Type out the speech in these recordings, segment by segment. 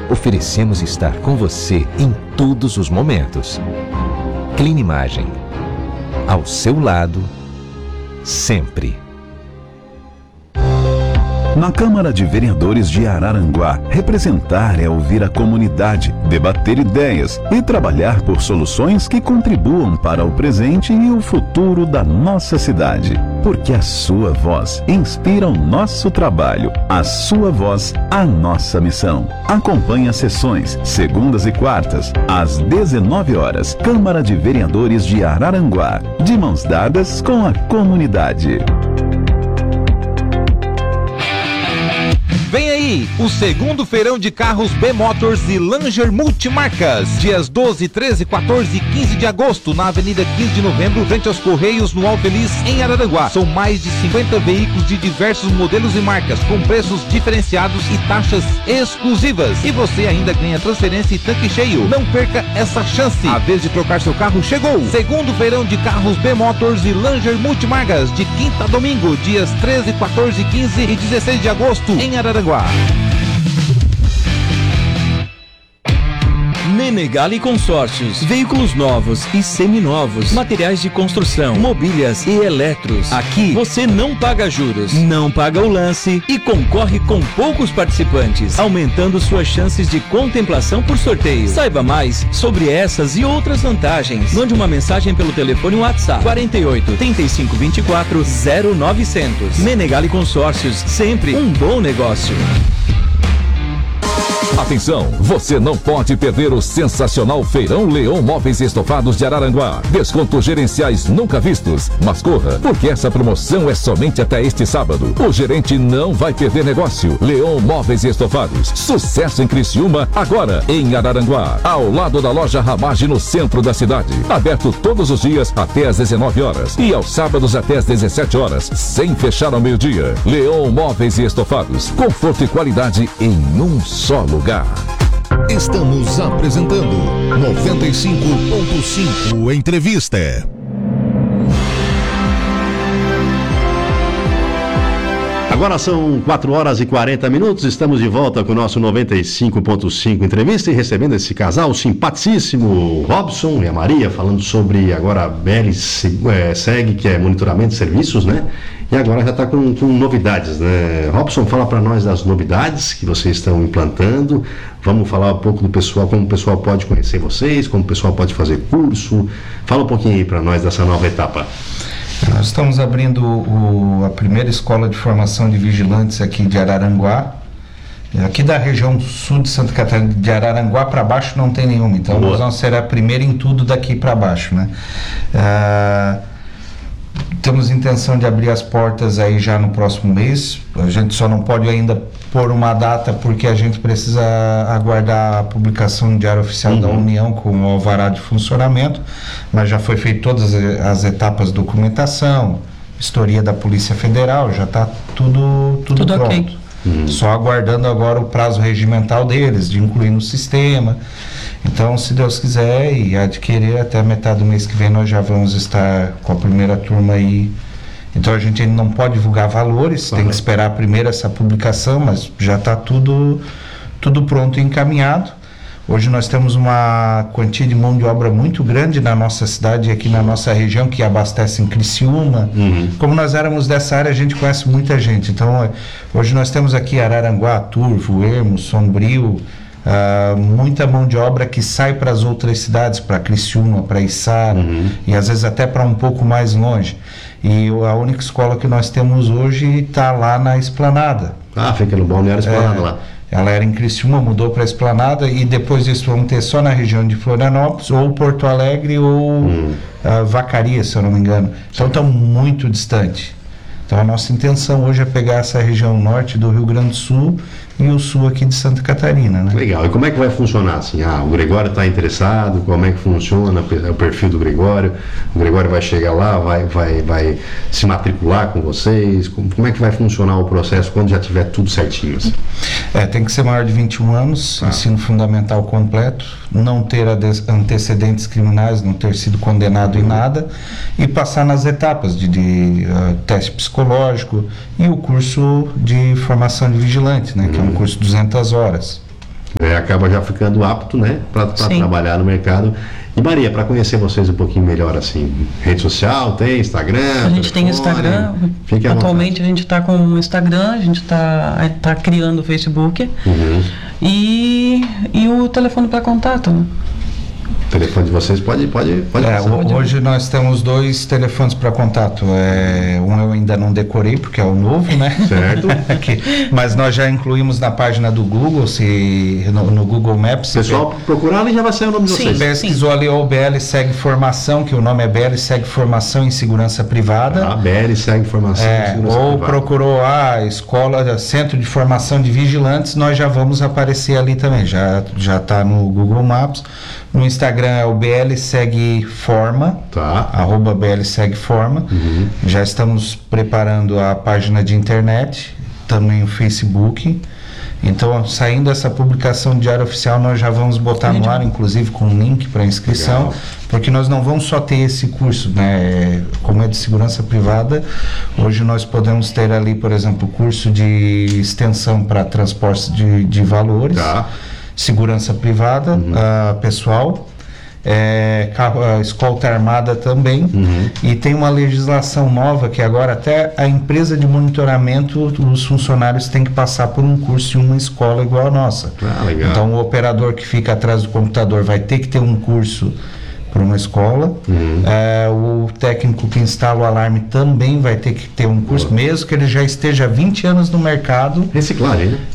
oferecemos estar com você em todos os momentos. Clinimagem. Ao seu lado, sempre. Na Câmara de Vereadores de Araranguá, representar é ouvir a comunidade, debater ideias e trabalhar por soluções que contribuam para o presente e o futuro da nossa cidade. Porque a sua voz inspira o nosso trabalho, a sua voz, a nossa missão. Acompanhe as sessões, segundas e quartas, às 19 horas. Câmara de Vereadores de Araranguá, de mãos dadas com a comunidade. Vem aí, o segundo feirão de carros B-Motors e Langer Multimarcas. Dias 12, 13, 14 e 15 de agosto, na Avenida 15 de Novembro, frente aos Correios, no Alfeliz, em Araranguá. São mais de 50 veículos de diversos modelos e marcas, com preços diferenciados e taxas exclusivas. E você ainda ganha transferência e tanque cheio. Não perca essa chance. A vez de trocar seu carro chegou. Segundo feirão de carros B-Motors e Langer Multimarcas, de quinta a domingo, dias 13, 14, 15 e 16 de agosto, em Araranguá. Menegali Consórcios, veículos novos e seminovos, materiais de construção, mobílias e eletros. Aqui você não paga juros, não paga o lance e concorre com poucos participantes, aumentando suas chances de contemplação por sorteio. Saiba mais sobre essas e outras vantagens. Mande uma mensagem pelo telefone WhatsApp 48 35 24 0900. Menegali Consórcios, sempre um bom negócio. Atenção, você não pode perder o sensacional Feirão Leão Móveis e Estofados de Araranguá. Descontos gerenciais nunca vistos. Mas corra, porque essa promoção é somente até este sábado. O gerente não vai perder negócio. Leão Móveis e Estofados. Sucesso em Criciúma, agora em Araranguá. Ao lado da loja Ramage, no centro da cidade. Aberto todos os dias até às 19 horas. E aos sábados até às 17 horas, sem fechar ao meio-dia. Leão Móveis e Estofados. Conforto e qualidade em um só lugar. Estamos apresentando 95.5 Entrevista. Agora são 4 horas e 40 minutos, estamos de volta com o nosso 95.5 Entrevista e recebendo esse casal simpaticíssimo, Robson e a Maria, falando sobre agora a BL Seg, que é monitoramento de serviços, né? E agora já está com novidades, né? Robson, fala para nós das novidades que vocês estão implantando. Vamos falar um pouco do pessoal, como o pessoal pode conhecer vocês, como o pessoal pode fazer curso. Fala um pouquinho aí para nós dessa nova etapa. Nós estamos abrindo a primeira escola de formação de vigilantes aqui de Araranguá. Aqui da região sul de Santa Catarina, de Araranguá para baixo não tem nenhuma, então nós vamos ser a primeira em tudo daqui para baixo, né? Temos intenção de abrir as portas aí já no próximo mês. A gente só não pode ainda pôr uma data porque a gente precisa aguardar a publicação no Diário Oficial da União com o alvará de funcionamento, mas já foi feito todas as etapas de documentação, vistoria da Polícia Federal, já está tudo pronto. Okay. Só aguardando agora o prazo regimental deles, de incluir no sistema. Então, se Deus quiser e adquirir, até a metade do mês que vem nós já vamos estar com a primeira turma aí. Então a gente ainda não pode divulgar valores, tem que esperar primeiro essa publicação, mas já está tudo pronto e encaminhado. Hoje nós temos uma quantia de mão de obra muito grande na nossa cidade e aqui na nossa região, que abastece em Criciúma. Como nós éramos dessa área, a gente conhece muita gente. Então, hoje nós temos aqui Araranguá, Turvo, Ermo, Sombrio, muita mão de obra que sai para as outras cidades, para Criciúma, para Içara, e às vezes até para um pouco mais longe. E a única escola que nós temos hoje está lá na Esplanada. Fica no Balneário Esplanada lá. Ela era em Criciúma, mudou para a Esplanada e depois disso vamos ter só na região de Florianópolis, ou Porto Alegre, ou Vacaria, se eu não me engano. Então estão muito distante. Então a nossa intenção hoje é pegar essa região norte do Rio Grande do Sul e o sul aqui de Santa Catarina, né? Legal. E como é que vai funcionar assim? O Gregório está interessado, como é que funciona o perfil do Gregório? O Gregório vai chegar lá, vai se matricular com vocês? Como é que vai funcionar o processo quando já tiver tudo certinho? Assim? Tem que ser maior de 21 anos, ensino fundamental completo, não ter antecedentes criminais, não ter sido condenado em nada e passar nas etapas de teste psicológico e o curso de formação de vigilante, né? Que é um curso de 200 horas. Acaba já ficando apto, né, para trabalhar no mercado. E Maria, para conhecer vocês um pouquinho melhor, assim, rede social, tem Instagram? A gente tem Instagram. Atualmente a gente está com o Instagram, a gente está criando o Facebook. E o telefone para contato, né? O telefone de vocês pode hoje nós temos 2 telefones para contato. Um eu ainda não decorei, porque é o novo, né? Certo. Mas nós já incluímos na página do Google, no Google Maps. O pessoal procurar ali já vai sair o nome de vocês. Pesquisou ali o BL Segue Formação, que o nome é BL Segue Formação em Segurança Privada. BL Segue Formação em Segurança ou Privada. Procurou a escola, Centro de Formação de Vigilantes, nós já vamos aparecer ali também. Já está no Google Maps. No Instagram é o BL Segue Forma, @BL Segue Forma. Já estamos preparando a página de internet, também o Facebook. Então, saindo essa publicação do Diário Oficial, nós já vamos botar no ar, inclusive com um link para inscrição. Legal. Porque nós não vamos só ter esse curso, né? Como é de segurança privada, hoje nós podemos ter ali, por exemplo, curso de extensão para transporte de valores. Segurança privada, pessoal, escolta armada também, e tem uma legislação nova que agora até a empresa de monitoramento, os funcionários têm que passar por um curso em uma escola igual a nossa. Então o operador que fica atrás do computador vai ter que ter um curso para uma escola. O técnico que instala o alarme também vai ter que ter um curso, mesmo que ele já esteja há 20 anos no mercado. Reciclagem, né?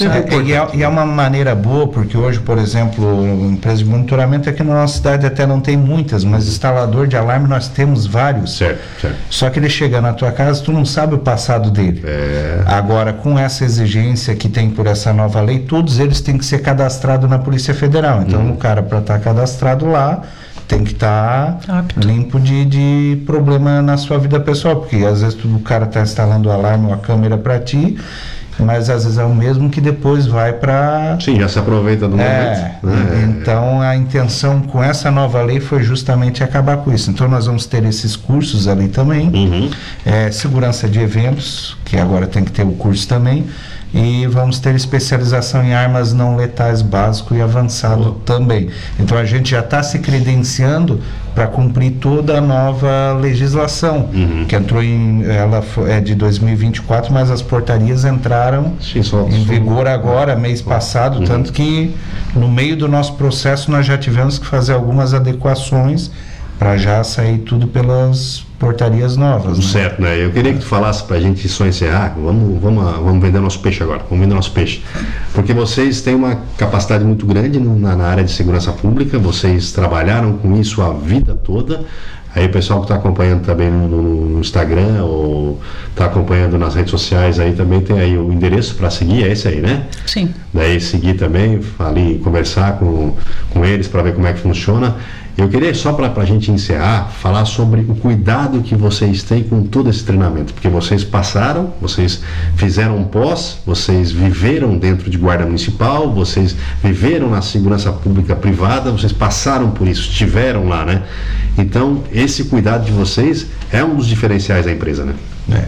E é uma maneira boa, porque hoje, por exemplo, empresas de monitoramento aqui na nossa cidade até não tem muitas, mas instalador de alarme nós temos vários. Certo. Só que ele chega na tua casa, tu não sabe o passado dele. Agora, com essa exigência que tem por essa nova lei, todos eles têm que ser cadastrados na Polícia Federal. Então, o cara, para estar cadastrado lá, tem que estar limpo de problema na sua vida pessoal, porque às vezes o cara está instalando o alarme ou a câmera para ti, mas às vezes é o mesmo que depois vai para... Sim, já se aproveita do momento. Então a intenção com essa nova lei foi justamente acabar com isso. Então nós vamos ter esses cursos ali também, segurança de eventos, que agora tem que ter o curso também, e vamos ter especialização em armas não letais básico e avançado também. Então a gente já está se credenciando para cumprir toda a nova legislação, que entrou ela é de 2024, mas as portarias entraram em vigor agora, mês passado, tanto que no meio do nosso processo nós já tivemos que fazer algumas adequações para já sair tudo pelas portarias novas. Certo, né? Eu queria que tu falasse para a gente só encerrar, vamos vender nosso peixe agora, vamos vender nosso peixe, porque vocês têm uma capacidade muito grande na área de segurança pública, vocês trabalharam com isso a vida toda. Aí o pessoal que está acompanhando também no Instagram ou está acompanhando nas redes sociais aí também tem aí o endereço para seguir, é esse aí, né? Sim. Daí seguir também, ali conversar com eles para ver como é que funciona. Eu queria só para a gente encerrar, falar sobre o cuidado que vocês têm com todo esse treinamento, porque vocês passaram, vocês fizeram um pós, vocês viveram dentro de guarda municipal, vocês viveram na segurança pública privada, vocês passaram por isso, estiveram lá, né? Então, esse cuidado de vocês é um dos diferenciais da empresa, né?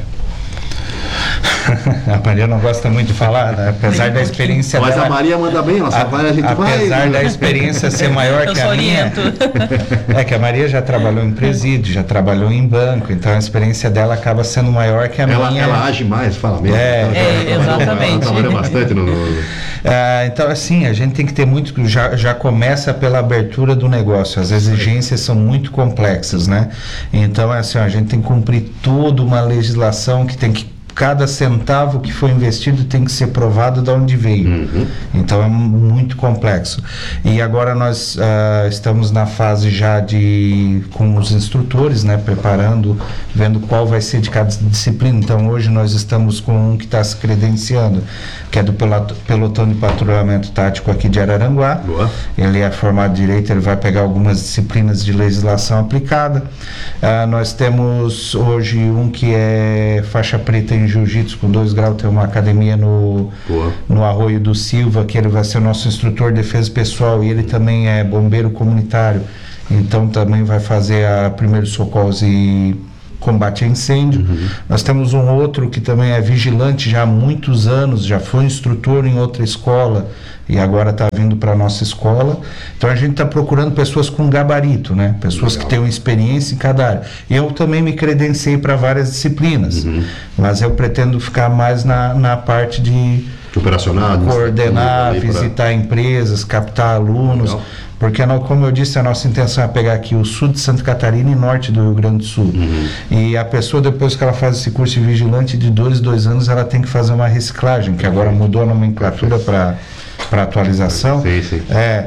A Maria não gosta muito de falar, né? Apesar da experiência mas dela, a Maria manda bem, ela só vai, a gente apesar da experiência ser maior que a minha, é que a Maria já trabalhou em presídio, já trabalhou em banco, então a experiência dela acaba sendo maior que a minha. Ela age mais, fala mesmo. Exatamente. Ela trabalhou bastante então, assim, a gente tem que ter muito, já começa pela abertura do negócio, as exigências são muito complexas, né? Então, assim, a gente tem que cumprir toda uma legislação que tem que cada centavo que foi investido tem que ser provado de onde veio. Então é muito complexo. E agora nós estamos na fase já com os instrutores, né, preparando, vendo qual vai ser de cada disciplina. Então hoje nós estamos com um que está se credenciando, que é do pelotão de patrulhamento tático aqui de Araranguá. Boa. Ele é formado em Direito, ele vai pegar algumas disciplinas de legislação aplicada. Nós temos hoje um que é faixa preta em Jiu-Jitsu com 2 graus, tem uma academia no Arroio do Silva, que ele vai ser o nosso instrutor de defesa pessoal, e ele também é bombeiro comunitário, então também vai fazer a primeiros socorros e combate a incêndio. Nós temos um outro que também é vigilante já há muitos anos, já foi instrutor em outra escola e agora está vindo para a nossa escola. Então a gente está procurando pessoas com gabarito, né? Pessoas que tenham experiência em cada área. Eu também me credenciei para várias disciplinas, mas eu pretendo ficar mais na parte de operacional, coordenar, visitar empresas, captar alunos. Legal. Porque, como eu disse, a nossa intenção é pegar aqui o sul de Santa Catarina e norte do Rio Grande do Sul. E a pessoa, depois que ela faz esse curso de vigilante de 2 anos, ela tem que fazer uma reciclagem, que agora mudou a nomenclatura para atualização. Sim.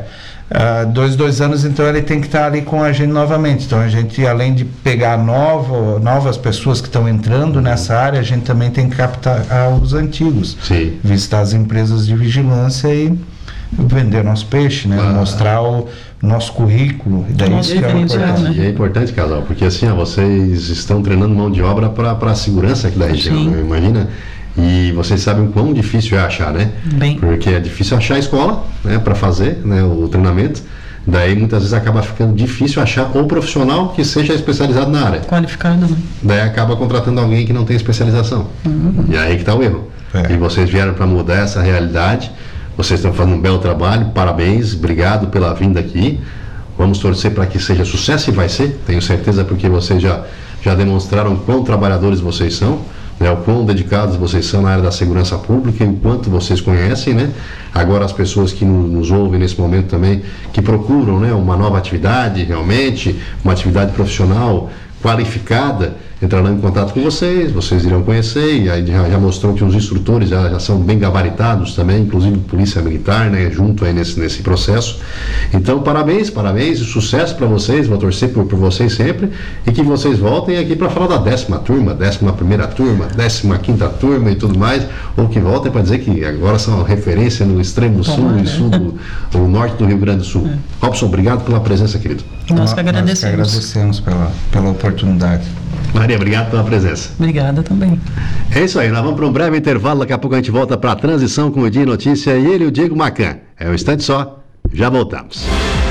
2 anos, então ele tem que estar ali com a gente novamente. Então a gente, além de pegar novas pessoas que estão entrando nessa área, a gente também tem que captar os antigos. Sim. Visitar as empresas de vigilância e vender nosso peixe, né? Mostrar o nosso currículo. E daí isso que é importante. Né? E é importante, casal, porque assim, vocês estão treinando mão de obra para a segurança aqui da região, né? Imagina. E vocês sabem o quão difícil é achar, né? Bem. Porque é difícil achar a escola, né, para fazer, né, o treinamento. Daí muitas vezes acaba ficando difícil achar um profissional que seja especializado na área. Qualificado, né? Daí acaba contratando alguém que não tem especialização. E aí que está o erro. E vocês vieram para mudar essa realidade. Vocês estão fazendo um belo trabalho, parabéns, obrigado pela vinda aqui. Vamos torcer para que seja sucesso e vai ser, tenho certeza, porque vocês já demonstraram quão trabalhadores vocês são, né, o quão dedicados vocês são na área da segurança pública e o quanto vocês conhecem, né? Agora as pessoas que nos ouvem nesse momento também, que procuram, né, uma nova atividade realmente, uma atividade profissional qualificada, entrarão em contato com vocês irão conhecer, e aí já mostrou que os instrutores já são bem gabaritados também, inclusive polícia militar, né, junto aí nesse processo. Então parabéns e sucesso para vocês, vou torcer por vocês sempre, e que vocês voltem aqui para falar da 10ª turma, 11ª turma, 15ª turma e tudo mais, ou que voltem para dizer que agora são referência no extremo sul e sul do norte do Rio Grande do Sul. Robson, obrigado pela presença, querido. Nós que agradecemos. Nós que agradecemos pela oportunidade. Maria, obrigado pela presença. Obrigada também. É isso aí, nós vamos para um breve intervalo, daqui a pouco a gente volta para a transição com o Dia Notícia e ele, o Diego Macan. É um instante só, já voltamos.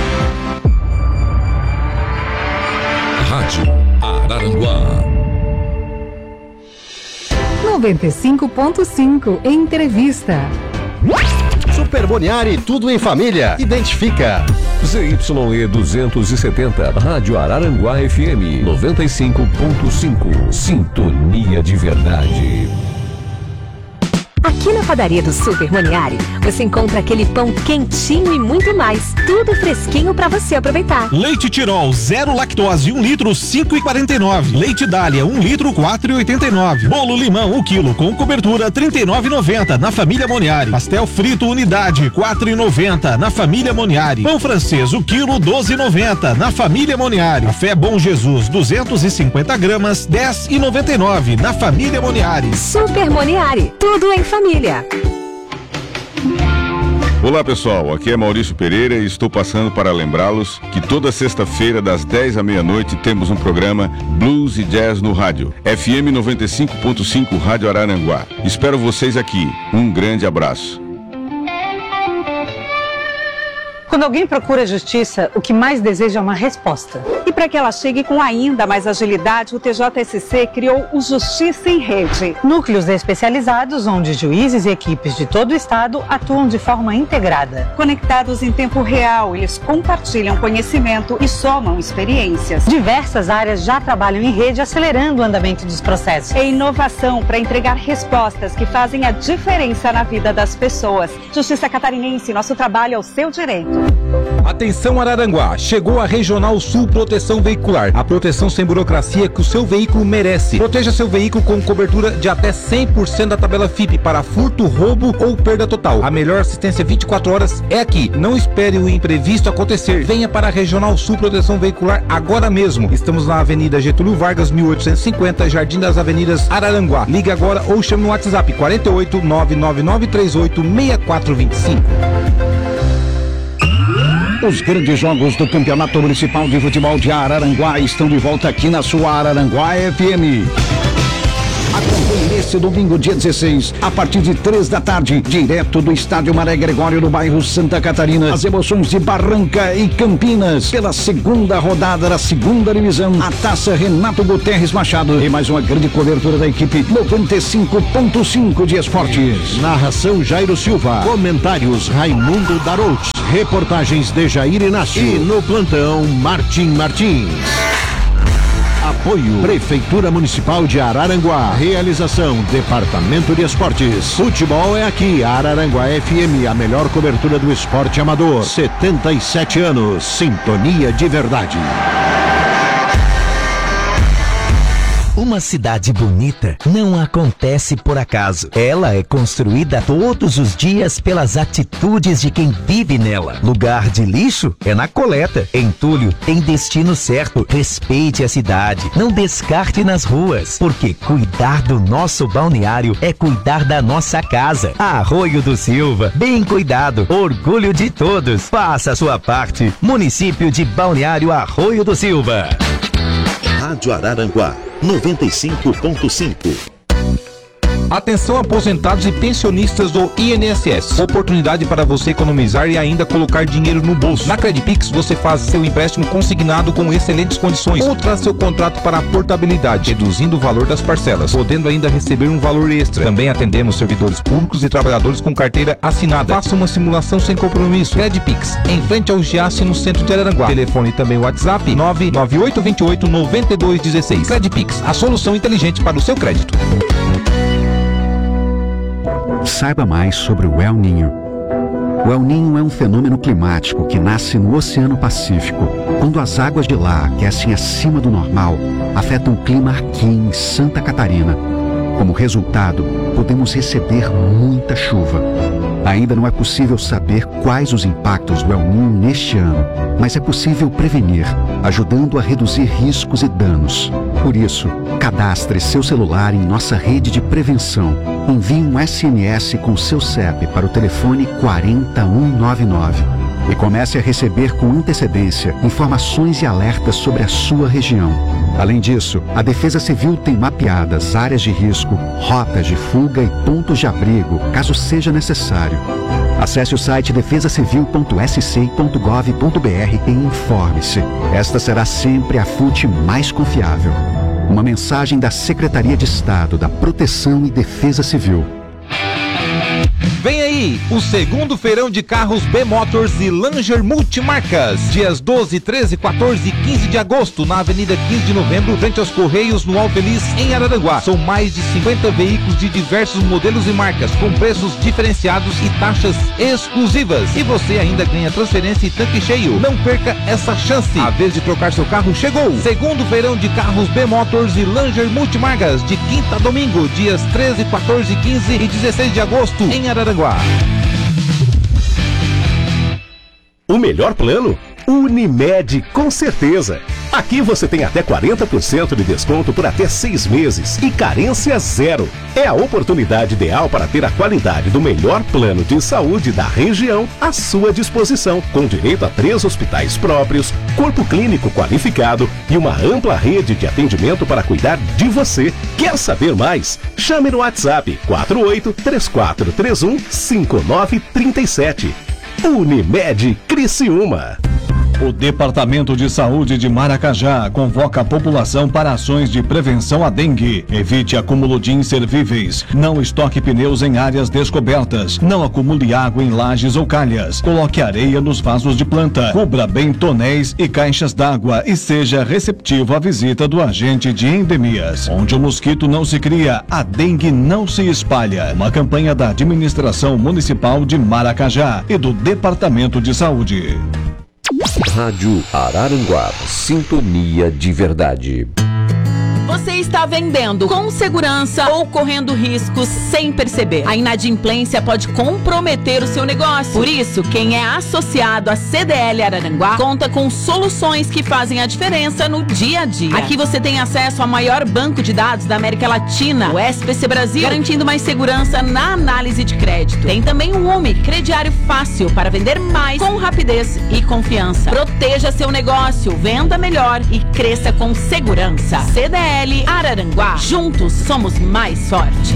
Rádio Araranguá 95.5 Entrevista. Super Boniari, tudo em família. Identifica. ZYE 270, Rádio Araranguá FM 95.5. Sintonia de verdade. Aqui na padaria do Super Boniari, você encontra aquele pão quentinho e muito mais. Tudo fresquinho para você aproveitar. Leite Tirol, 0 lactose, 1 litro, 5,49. Leite Dália, 1 litro, 4,89. Bolo limão, 1 quilo, com cobertura, 39,90 na família Boniari. Pastel frito, unidade, 4,90 na família Boniari. Pão francês, 1 quilo, 12,90 na família Boniari. Café Bom Jesus, 250 gramas, 10,99 na família Boniari. Super Boniari, tudo em família. Olá pessoal, aqui é Maurício Pereira e estou passando para lembrá-los que toda sexta-feira das 10 à meia-noite temos um programa Blues e Jazz no rádio, FM 95.5 Rádio Araranguá. Espero vocês aqui. Um grande abraço. Quando alguém procura justiça, o que mais deseja é uma resposta. E para que ela chegue com ainda mais agilidade, o TJSC criou o Justiça em Rede. Núcleos especializados onde juízes e equipes de todo o estado atuam de forma integrada. Conectados em tempo real, eles compartilham conhecimento e somam experiências. Diversas áreas já trabalham em rede, acelerando o andamento dos processos. É inovação para entregar respostas que fazem a diferença na vida das pessoas. Justiça Catarinense, nosso trabalho é o seu direito. Atenção Araranguá, chegou a Regional Sul Proteção Veicular, a proteção sem burocracia que o seu veículo merece. Proteja seu veículo com cobertura de até 100% da tabela FIPE para furto, roubo ou perda total. A melhor assistência 24 horas é aqui. Não espere o imprevisto acontecer. Venha para a Regional Sul Proteção Veicular agora mesmo. Estamos na Avenida Getúlio Vargas, 1850, Jardim das Avenidas, Araranguá. Ligue agora ou chame no WhatsApp 48 99938 6425. Os grandes jogos do Campeonato Municipal de Futebol de Araranguá estão de volta aqui na sua Araranguá FM. Acompanhe neste domingo, dia 16, a partir de 3 da tarde, direto do Estádio Maré Gregório, no bairro Santa Catarina, as emoções de Barranca e Campinas, pela segunda rodada da segunda divisão, a Taça Renato Guterres Machado, e mais uma grande cobertura da equipe 95.5 de esportes. Narração Jairo Silva, comentários Raimundo Darouti, reportagens de Jair Inácio e no plantão Martim Martins. Apoio Prefeitura Municipal de Araranguá. Realização Departamento de Esportes. Futebol é aqui. Araranguá FM, a melhor cobertura do esporte amador. 77 anos. Sintonia de verdade. Uma cidade bonita não acontece por acaso. Ela é construída todos os dias pelas atitudes de quem vive nela. Lugar de lixo é na coleta. Entulho tem destino certo. Respeite a cidade. Não descarte nas ruas, porque cuidar do nosso balneário é cuidar da nossa casa. Arroio do Silva, bem cuidado. Orgulho de todos. Faça a sua parte. Município de Balneário Arroio do Silva. Rádio Araranguá 95.5. Atenção aposentados e pensionistas do INSS. Oportunidade para você economizar e ainda colocar dinheiro no bolso. Na Credpix você faz seu empréstimo consignado com excelentes condições ou traz seu contrato para a portabilidade, reduzindo o valor das parcelas, podendo ainda receber um valor extra. Também atendemos servidores públicos e trabalhadores com carteira assinada. Faça uma simulação sem compromisso. Credpix, em frente ao Giasse, no centro de Araranguá. Telefone também WhatsApp 998289216. Credpix, a solução inteligente para o seu crédito. Saiba mais sobre o El Niño. O El Niño é um fenômeno climático que nasce no Oceano Pacífico. Quando as águas de lá aquecem acima do normal, afetam o clima aqui em Santa Catarina. Como resultado, podemos receber muita chuva. Ainda não é possível saber quais os impactos do El Niño neste ano, mas é possível prevenir, ajudando a reduzir riscos e danos. Por isso, cadastre seu celular em nossa rede de prevenção. Envie um SMS com seu CEP para o telefone 40199 e comece a receber com antecedência informações e alertas sobre a sua região. Além disso, a Defesa Civil tem mapeadas áreas de risco, rotas de fuga e pontos de abrigo, caso seja necessário. Acesse o site defesacivil.sc.gov.br e informe-se. Esta será sempre a fonte mais confiável. Uma mensagem da Secretaria de Estado da Proteção e Defesa Civil. Vem aí, o segundo feirão de carros B-Motors e Langer Multimarcas. Dias 12, 13, 14 e 15 de agosto, na Avenida 15 de Novembro, frente aos Correios, no Alfeliz, em Araranguá. São mais de 50 veículos de diversos modelos e marcas, com preços diferenciados e taxas exclusivas. E você ainda ganha transferência e tanque cheio. Não perca essa chance. A vez de trocar seu carro chegou. Segundo feirão de carros B-Motors e Langer Multimarcas, de quinta a domingo, dias 13, 14, 15 e 16 de agosto, em Araranguá. O melhor plano? Unimed, com certeza. Aqui você tem até 40% de desconto por até 6 meses e carência zero. É a oportunidade ideal para ter a qualidade do melhor plano de saúde da região à sua disposição, com direito a 3 hospitais próprios, corpo clínico qualificado e uma ampla rede de atendimento para cuidar de você. Quer saber mais? Chame no WhatsApp 4834315937. Unimed Criciúma. O Departamento de Saúde de Maracajá convoca a população para ações de prevenção à dengue. Evite acúmulo de inservíveis. Não estoque pneus em áreas descobertas. Não acumule água em lajes ou calhas. Coloque areia nos vasos de planta. Cubra bem tonéis e caixas d'água e seja receptivo à visita do agente de endemias. Onde o mosquito não se cria, a dengue não se espalha. Uma campanha da Administração Municipal de Maracajá e do Departamento de Saúde. Rádio Araranguá, sintonia de verdade. Você está vendendo com segurança ou correndo riscos sem perceber. A inadimplência pode comprometer o seu negócio. Por isso, quem é associado à CDL Araranguá conta com soluções que fazem a diferença no dia a dia. Aqui você tem acesso ao maior banco de dados da América Latina, o SPC Brasil, garantindo mais segurança na análise de crédito. Tem também o UMI, crediário fácil para vender mais com rapidez e confiança. Proteja seu negócio, venda melhor e cresça com segurança. CDL CDL Araranguá. Juntos somos mais fortes.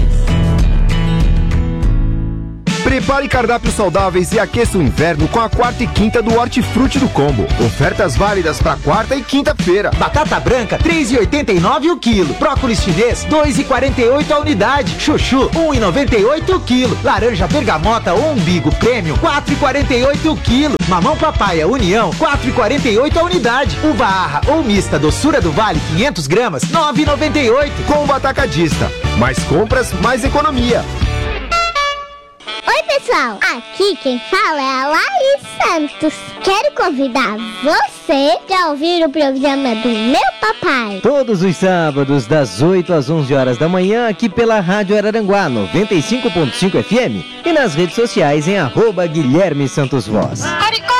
Prepare cardápios saudáveis e aqueça o inverno com a quarta e quinta do Hortifruti do Combo. Ofertas válidas para quarta e quinta-feira. Batata branca, 3,89 o quilo. Brócolis chinês, 2,48 a unidade. Chuchu, 1,98 o quilo. Laranja bergamota ou umbigo prêmio, 4,48 o quilo. Mamão papaya União, 4,48 a unidade. Uva arra ou mista doçura do Vale, 500 gramas, 9,98. Combo Atacadista. Mais compras, mais economia. Oi pessoal, aqui quem fala é a Laís Santos. Quero convidar você para ouvir o programa do meu papai. Todos os sábados, das 8 às 11 horas da manhã, aqui pela Rádio Araranguá 95.5 FM e nas redes sociais em @Guilherme Santos Voz.